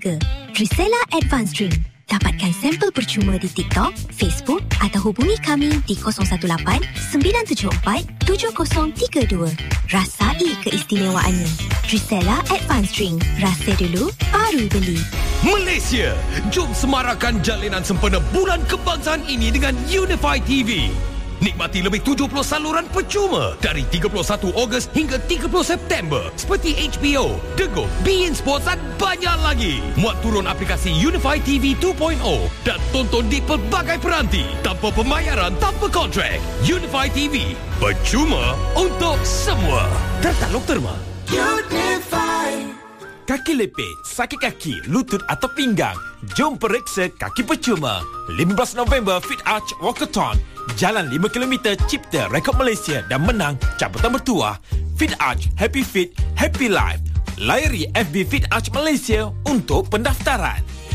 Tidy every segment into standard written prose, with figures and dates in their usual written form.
Trisela Advanced Drink. Dapatkan sampel percuma di TikTok, Facebook atau hubungi kami di 018-974-7032. Rasai keistimewaannya. Trisela Advanced Drink. Rasa dulu, baru beli. Malaysia, jom semarakkan jalinan sempena Bulan Kebangsaan ini dengan Unify TV. Nikmati lebih 70 saluran percuma dari 31 Ogos hingga 30 September seperti HBO, Dego, beIN Sports dan banyak lagi. Muat turun aplikasi Unify TV 2.0 dan tonton di pelbagai peranti tanpa pembayaran, tanpa kontrak. Unify TV, percuma untuk semua. Tertaluk terma. Unify. Kaki lepit, sakit kaki, lutut atau pinggang. Jom periksa kaki percuma. 15 November Fit Arch Walkathon. Jalan 5 km cipta rekod Malaysia dan menang cabutan bertuah. Fit Arch, Happy Fit, Happy Life. Layari FB Fit Arch Malaysia untuk pendaftaran.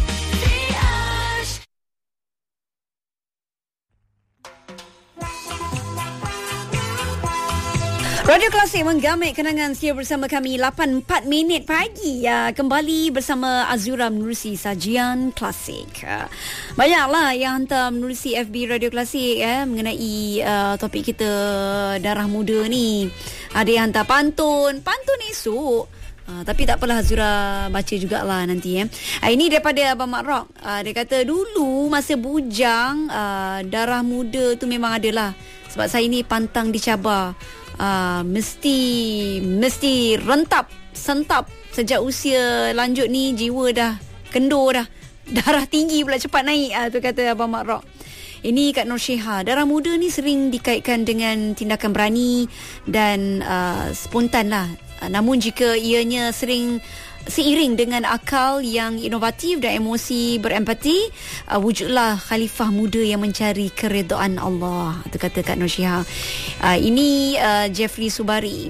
Radio Klasik menggamit kenangan setia bersama kami 8.4 minit pagi. Kembali bersama Azura menerusi sajian klasik. Banyaklah yang hantar menerusi FB Radio Klasik mengenai topik kita darah muda ni. Ada yang hantar pantun esok. Tapi tak apalah, Azura baca jugalah nanti. Ini daripada Abang Mak Rock. Dia kata dulu masa bujang darah muda tu memang adalah. Sebab saya ni pantang dicabar. Mesti sentap sejak usia lanjut ni, jiwa dah kendur dah, darah tinggi pula cepat naik, tu kata Abang Mak Rock. Ini Kak Nur Syeha. Darah muda ni sering dikaitkan dengan tindakan berani dan spontan lah. Namun jika ianya seiring dengan akal yang inovatif dan emosi berempati, wujudlah khalifah muda yang mencari keredaan Allah. Itu kata Kak Nur Syeha. Ini Jeffrey Subari.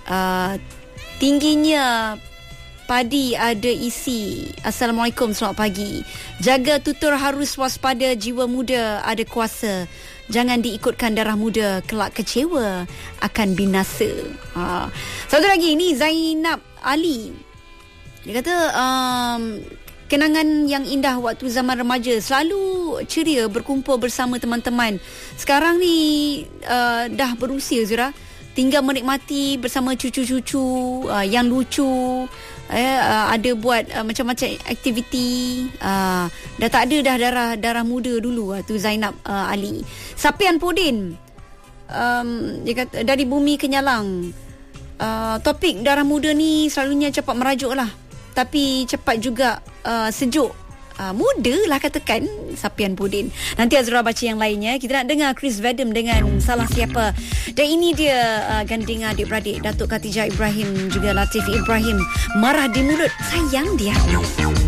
Tingginya padi ada isi. Assalamualaikum, selamat pagi. Jaga tutur harus waspada, jiwa muda ada kuasa. Jangan diikutkan darah muda, kelak kecewa akan binasa. Satu lagi, ini Zainab Ali. Dia kata kenangan yang indah waktu zaman remaja, selalu ceria berkumpul bersama teman-teman. Sekarang ni dah berusia, Zura, tinggal menikmati bersama cucu-cucu yang lucu. Ada buat macam-macam aktiviti. Dah tak ada dah darah muda dulu. Tu Zainab Ali. Sapian Podin, dia kata dari Bumi Kenyalang. Topik darah muda ni selalunya cepat merajuk lah, tapi cepat juga sejuk. Muda lah katakan Sapian Podin. Nanti Azura baca yang lainnya. Kita nak dengar Chris Vadem dengan Salah Siapa. Dan ini dia ganding adik-beradik Datuk Khatijah Ibrahim juga Latif Ibrahim. Marah di mulut, sayang di hati.